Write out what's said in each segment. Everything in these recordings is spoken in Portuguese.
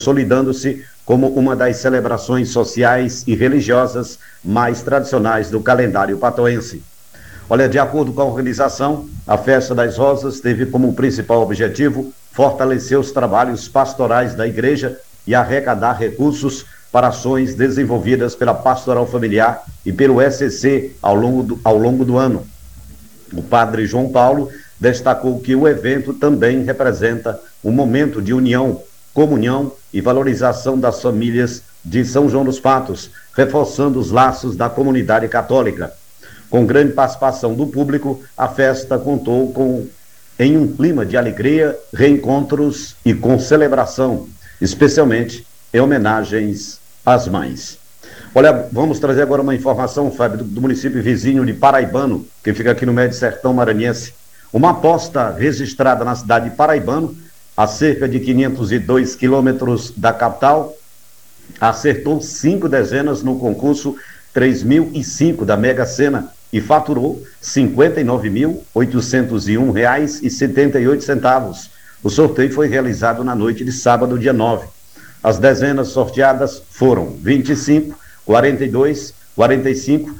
consolidando-se como uma das celebrações sociais e religiosas mais tradicionais do calendário patoense. Olha, de acordo com a organização, a Festa das Rosas teve como principal objetivo fortalecer os trabalhos pastorais da igreja e arrecadar recursos para ações desenvolvidas pela Pastoral Familiar e pelo SCC ao longo do ano. O padre João Paulo destacou que o evento também representa um momento de união, comunhão e valorização das famílias de São João dos Patos, reforçando os laços da comunidade católica. Com grande participação do público, a festa contou em um clima de alegria, reencontros e com celebração, especialmente em homenagens às mães. Olha, vamos trazer agora uma informação, Fábio, do município vizinho de Paraibano, que fica aqui no Médio Sertão Maranhense. Uma aposta registrada na cidade de Paraibano, a cerca de 502 quilômetros da capital, acertou 5 dezenas no concurso 3005 da Mega Sena e faturou R$ 59.801,78. O sorteio foi realizado na noite de sábado, dia 9. As dezenas sorteadas foram 25, 42, 45,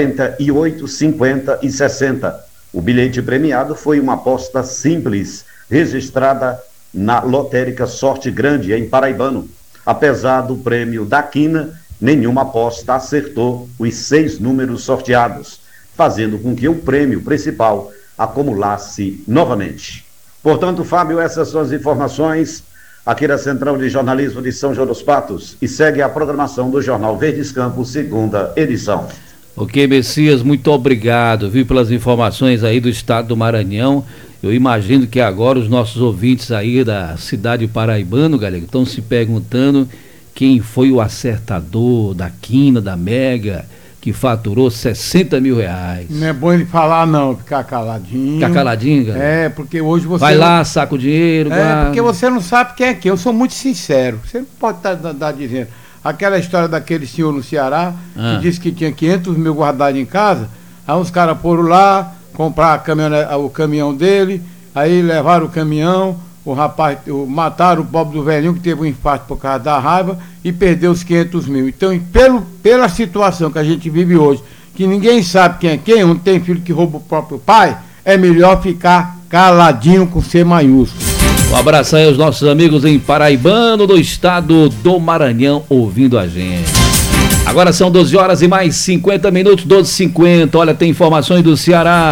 48, 50 e 60. O bilhete premiado foi uma aposta simples, registrada na lotérica Sorte Grande, em Paraibano. Apesar do prêmio da quina, nenhuma aposta acertou os 6 números sorteados, fazendo com que o prêmio principal acumulasse novamente. Portanto, Fábio, essas são as informações aqui da Central de Jornalismo de São João dos Patos, e segue a programação do Jornal Verdes Campos, segunda edição. Ok, Messias, muito obrigado, viu, pelas informações aí do estado do Maranhão. Eu imagino que agora os nossos ouvintes aí da cidade de Paraibano, galera, estão se perguntando quem foi o acertador da quina, da Mega, que faturou R$60 mil. Não é bom ele falar não, ficar caladinho. Ficar caladinho, galera? É, porque hoje você... Vai lá, saca o dinheiro. Porque você não sabe quem é quem. Eu sou muito sincero. Você não pode estar dizendo. Aquela história daquele senhor no Ceará, que disse que tinha 500 mil guardados em casa, aí uns caras foram lá, comprar o caminhão dele, aí levaram o caminhão, o rapaz, mataram o pobre do velhinho que teve um infarto por causa da raiva e perdeu os 500 mil. Então, pela situação que a gente vive hoje, que ninguém sabe quem é quem, um tem filho que rouba o próprio pai, é melhor ficar caladinho com C maiúsculo. Um abraço aí aos nossos amigos em Paraibano, do estado do Maranhão, ouvindo a gente. Agora são 12 horas e mais 50 minutos, 12h50. Olha, tem informações do Ceará.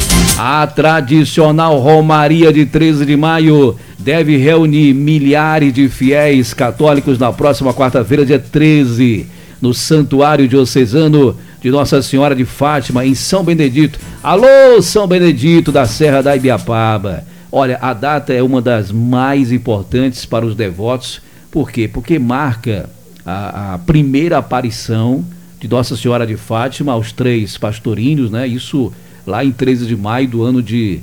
A tradicional Romaria de 13 de maio deve reunir milhares de fiéis católicos na próxima quarta-feira, dia 13, no Santuário Diocesano de Nossa Senhora de Fátima, em São Benedito. Alô, São Benedito da Serra da Ibiapaba. Olha, a data é uma das mais importantes para os devotos. Por quê? Porque marca a primeira aparição de Nossa Senhora de Fátima aos 3 pastorinhos, né? Isso lá em 13 de maio do ano de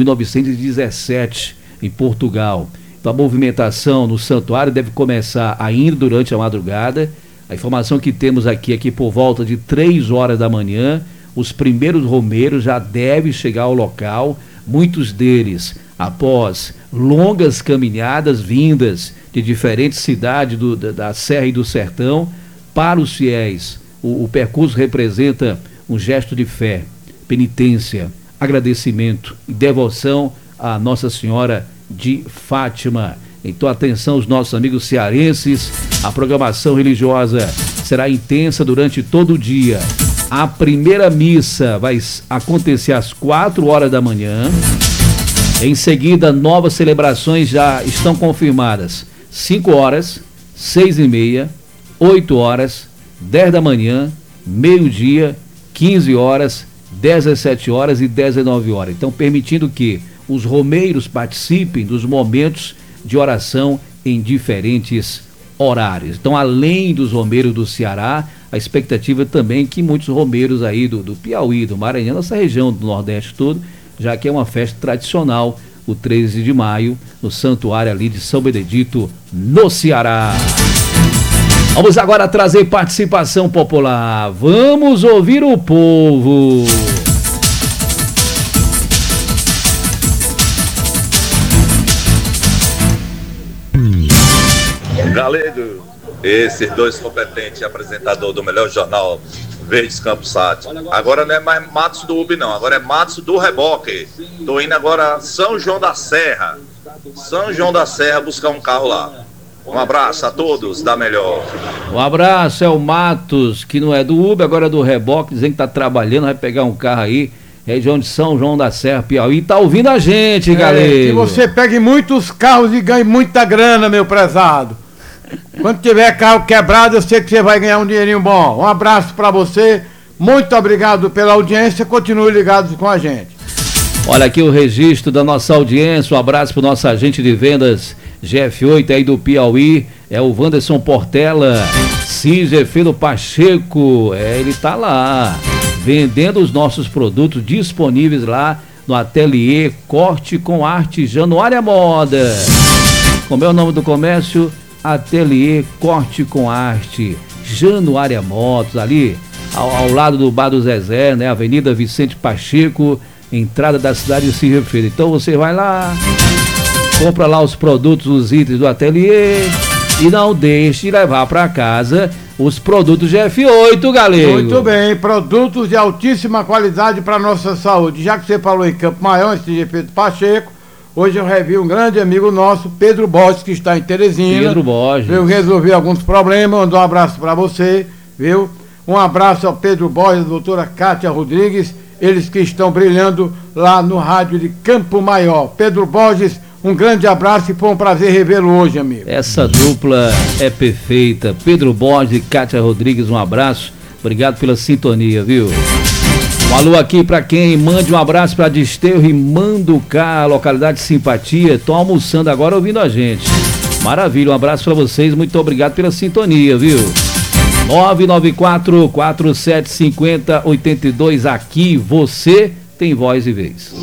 1917, em Portugal. Então a movimentação no santuário deve começar ainda durante a madrugada. A informação que temos aqui é que por volta de 3 horas da manhã, os primeiros romeiros já devem chegar ao local, muitos deles após longas caminhadas vindas de diferentes cidades da Serra e do Sertão. Para os fiéis, o percurso representa um gesto de fé, penitência, agradecimento e devoção a Nossa Senhora de Fátima. Então atenção os nossos amigos cearenses, a programação religiosa será intensa durante todo o dia. A primeira missa vai acontecer às 4 horas da manhã. Em seguida, novas celebrações já estão confirmadas: 5 horas, 6h30, 8 horas, 10 da manhã, meio-dia, 15 horas, 17 horas e 19 horas. Então, permitindo que os romeiros participem dos momentos de oração em diferentes horários. Então, além dos romeiros do Ceará, a expectativa também que muitos romeiros aí do Piauí, do Maranhão, essa região do Nordeste todo, já que é uma festa tradicional, o 13 de maio, no santuário ali de São Benedito, no Ceará. Vamos agora trazer participação popular. Vamos ouvir o povo. Galego, esses dois competentes apresentadores do melhor jornal Verdes Campos Sat. Agora não é mais Matos do Ubi, não. Agora é Matos do Reboque. Tô indo agora São João da Serra. São João da Serra buscar um carro lá. Um abraço a todos, da melhor. Um abraço, é o Matos, que não é do Uber, agora é do Reboque, dizendo que tá trabalhando, vai pegar um carro aí, região de São João da Serra, Piauí, tá ouvindo a gente, galera. Que você pegue muitos carros e ganhe muita grana, meu prezado. Quando tiver carro quebrado, eu sei que você vai ganhar um dinheirinho bom. Um abraço pra você, muito obrigado pela audiência, continue ligados com a gente. Olha aqui o registro da nossa audiência, um abraço pro nosso agente de vendas GF8 aí do Piauí, é o Wanderson Portela, Cigefilo Pacheco, ele tá lá, vendendo os nossos produtos disponíveis lá no Ateliê Corte com Arte Januária Moda. Como é o nome do comércio? Ateliê Corte com Arte Januária Motos, ali ao lado do Bar do Zezé, né? Avenida Vicente Pacheco, entrada da cidade de Cigefilo. Então você vai lá, compra lá os produtos, os itens do ateliê e não deixe de levar para casa os produtos GF8, galera. Muito bem, produtos de altíssima qualidade para nossa saúde. Já que você falou em Campo Maior, esse Pedro Pacheco, hoje eu revi um grande amigo nosso, Pedro Borges, que está em Teresina. Pedro Borges. Eu resolvi alguns problemas, mandou um abraço para você, viu? Um abraço ao Pedro Borges, a doutora Kátia Rodrigues, eles que estão brilhando lá no rádio de Campo Maior. Pedro Borges, um grande abraço e foi um prazer revê-lo hoje, amigo. Essa dupla é perfeita. Pedro Borges e Kátia Rodrigues, um abraço. Obrigado pela sintonia, viu? Um alô aqui pra quem? Mande um abraço pra Desterro e Manducá, localidade de Simpatia. Estão almoçando agora ouvindo a gente. Maravilha, um abraço pra vocês. Muito obrigado pela sintonia, viu? 994-4750-82. Aqui você tem voz e vez.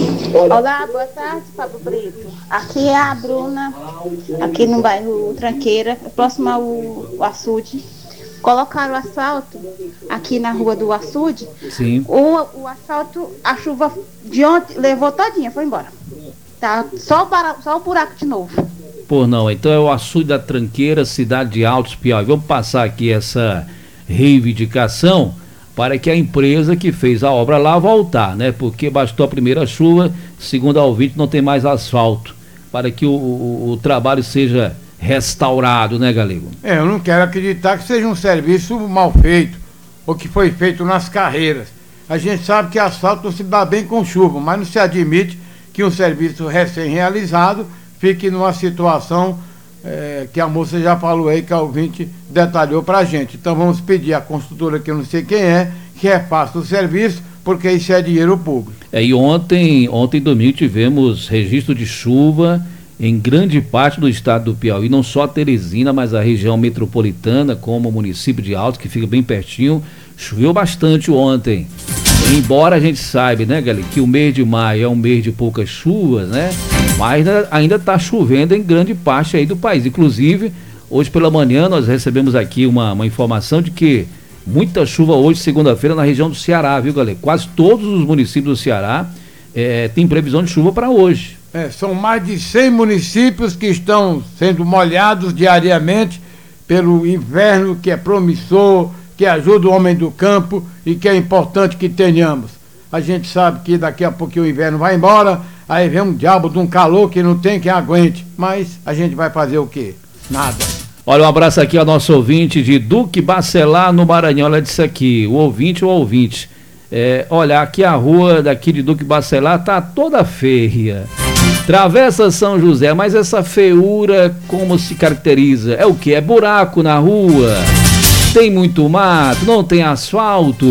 Olá, boa tarde, Fábio Brito. Aqui é a Bruna, aqui no bairro Tranqueira, próximo ao açude. Colocaram o asfalto aqui na rua do açude. Sim. O asfalto, a chuva de ontem levou todinha, foi embora. Tá só o buraco de novo. Por não, então é o açude da Tranqueira, cidade de Altos Piauí. Vamos passar aqui essa reivindicação para que a empresa que fez a obra lá voltar, né? Porque bastou a primeira chuva, segundo a ouvinte, não tem mais asfalto, para que o trabalho seja restaurado, né, Galego? Eu não quero acreditar que seja um serviço mal feito, ou que foi feito nas carreiras. A gente sabe que asfalto não se dá bem com chuva, mas não se admite que um serviço recém-realizado fique numa situação que a moça já falou aí, que a ouvinte detalhou pra gente. Então vamos pedir à construtora, que eu não sei quem é, que refaça o serviço, porque isso é dinheiro público. E ontem domingo tivemos registro de chuva em grande parte do estado do Piauí, não só a Teresina, mas a região metropolitana, como o município de Altos, que fica bem pertinho. Choveu bastante ontem. Embora a gente saiba, né, galera, que o mês de maio é um mês de poucas chuvas, né? Mas ainda está chovendo em grande parte aí do país. Inclusive, hoje pela manhã nós recebemos aqui uma informação de que muita chuva hoje, segunda-feira, na região do Ceará, viu, galera? Quase todos os municípios do Ceará têm previsão de chuva para hoje. São mais de 100 municípios que estão sendo molhados diariamente pelo inverno, que é promissor, que ajuda o homem do campo e que é importante que tenhamos. A gente sabe que daqui a pouquinho o inverno vai embora, aí vem um diabo de um calor que não tem quem aguente, mas a gente vai fazer o quê? Nada. Olha, um abraço aqui ao nosso ouvinte de Duque Bacelar, no Maranhão. Ela disse aqui, o ouvinte. Olha, aqui a rua daqui de Duque Bacelar tá toda feia. Travessa São José, mas essa feiura como se caracteriza? É o que? É buraco na rua? Tem muito mato? Não tem asfalto?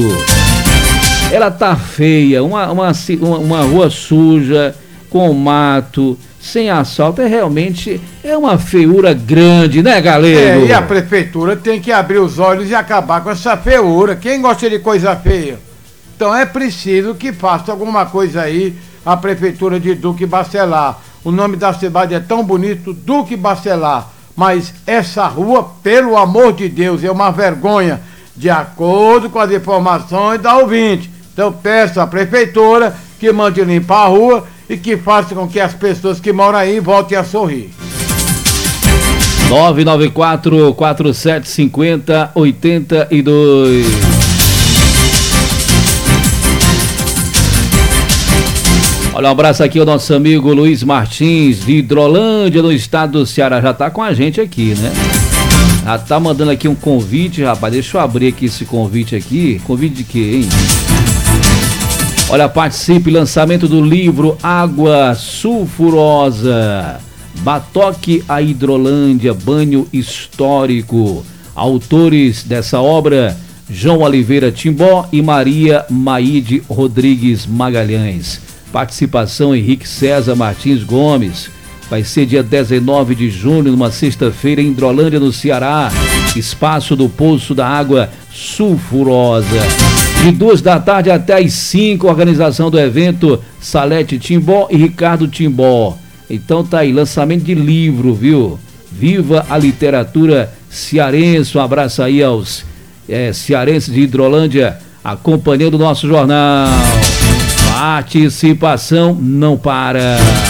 Ela tá feia, uma rua suja, com mato, sem asfalto, realmente é uma feiura grande, né, galera? E a prefeitura tem que abrir os olhos e acabar com essa feiura. Quem gosta de coisa feia? Então é preciso que faça alguma coisa aí a prefeitura de Duque Bacelar. O nome da cidade é tão bonito, Duque Bacelar, mas essa rua, pelo amor de Deus, é uma vergonha, de acordo com as informações da ouvinte. Então peço à prefeitura que mande limpar a rua e que faça com que as pessoas que moram aí voltem a sorrir. 994-4750-82. Olha, um abraço aqui ao nosso amigo Luiz Martins, de Hidrolândia, no estado do Ceará. Já tá com a gente aqui, né? Já tá mandando aqui um convite, rapaz. Deixa eu abrir aqui esse convite aqui. Convite de quê, hein? Olha, participe, lançamento do livro Água Sulfurosa, Batoque a Hidrolândia, banho histórico. Autores dessa obra, João Oliveira Timbó e Maria Maide Rodrigues Magalhães. Participação Henrique César Martins Gomes. Vai ser dia 19 de junho, numa sexta-feira, em Hidrolândia, no Ceará. Espaço do Poço da Água Sulfurosa. De 2 da tarde até às 5, organização do evento, Salete Timbó e Ricardo Timbó. Então tá aí, lançamento de livro, viu? Viva a literatura cearense. Um abraço aí aos cearenses de Hidrolândia, acompanhando o nosso jornal. Participação não para.